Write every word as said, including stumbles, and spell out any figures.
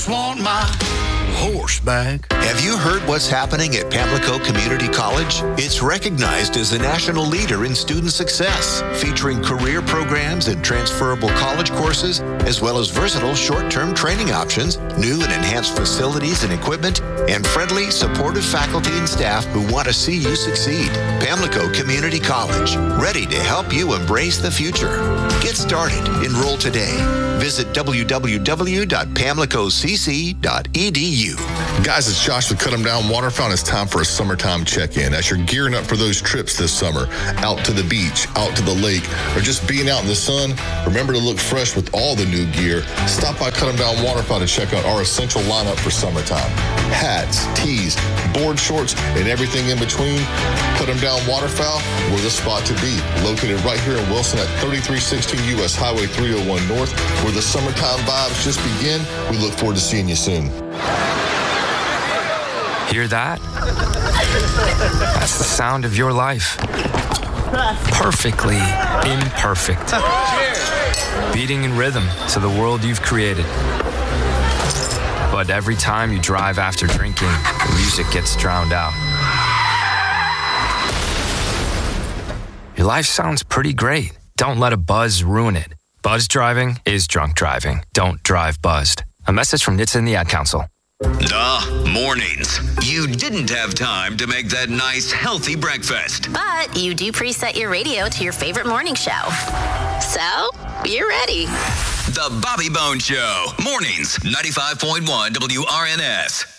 want my horse back. Have you heard what's happening at Pamlico Community College? It's recognized as a national leader in student success, featuring career programs and transferable college courses, as well as versatile short-term training options, new and enhanced facilities and equipment, and friendly, supportive faculty and staff who want to see you succeed. Pamlico Community College, ready to help you embrace the future. Get started. Enroll today. Visit w w w dot pamlico c c dot e d u. Guys, it's Josh with Cut 'em Down Waterfountain. It's time for a summertime check-in. As you're gearing up for those trips this summer, out to the beach, out to the lake, or just being out in the sun, remember to look fresh with all the new gear. Stop by Cut 'em Down Waterfountain to check out our essential lineup for summertime. Hats, tees, board shorts, and everything in between. Cut 'em Down Waterfowl, we're the spot to be. Located right here in Wilson at thirty-three sixteen U S Highway three oh one North, where the summertime vibes just begin. We look forward to seeing you soon. Hear that? That's the sound of your life. Perfectly imperfect. Beating in rhythm to the world you've created. But every time you drive after drinking, the music gets drowned out. Your life sounds pretty great. Don't let a buzz ruin it. Buzz driving is drunk driving. Don't drive buzzed. A message from N H T S A and the Ad Council. Duh, mornings. You didn't have time to make that nice, healthy breakfast. But you do preset your radio to your favorite morning show. So, you're ready. The Bobby Bone Show. Mornings, ninety-five point one W R N S.